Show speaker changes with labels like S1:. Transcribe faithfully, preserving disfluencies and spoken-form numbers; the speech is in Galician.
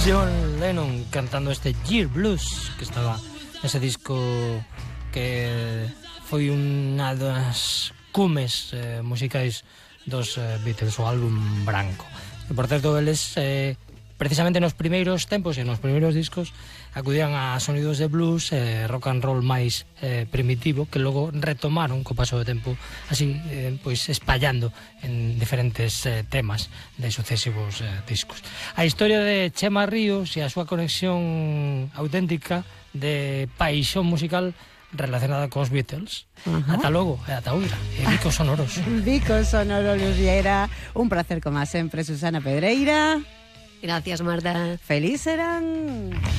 S1: John Lennon cantando este Year Blues, que estaba nese disco que foi unha das cumes eh, musicais dos eh, Beatles, o álbum branco. E, por certo, eles eh, precisamente nos primeiros tempos e nos primeiros discos acudían a sonidos de blues e eh, rock and roll máis eh, primitivo, que logo retomaron co paso do tempo, así eh, pois espallando en diferentes eh, temas de sucesivos eh, discos. A historia de Chema Ríos e a súa conexión auténtica de paixón musical relacionada cos Beatles. Uh-huh. Ata logo, e ata outra, e Bicos Sonoros.
S2: Bicos Sonoros, Luciera. Un placer como sempre, Susana Pedreira.
S3: Gracias, Marta.
S2: Feliz serán.